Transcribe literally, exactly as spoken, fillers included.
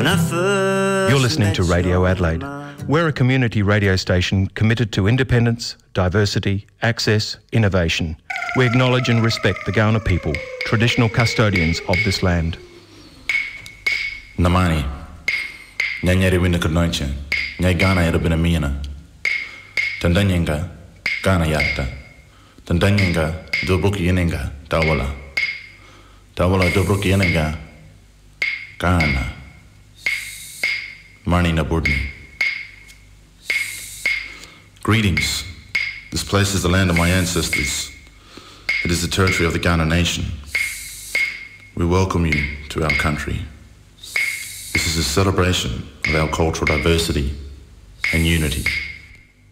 You're listening to Radio Adelaide. We're a community radio station committed to independence, diversity, access, innovation. We acknowledge and respect the Kaurna people, traditional custodians of this land. Namani, nyanyari wina kadnoinche, nyai Ghana yada bina mina. Tandanyenga, Ghana yatta. Tandanyenga, dobruki yenenga, tawala. Tawala dobruki yenenga, Ghana. Mani Naburdni. Greetings. This place is the land of my ancestors. It is the territory of the Kaurna nation. We welcome you to our country. This is a celebration of our cultural diversity and unity.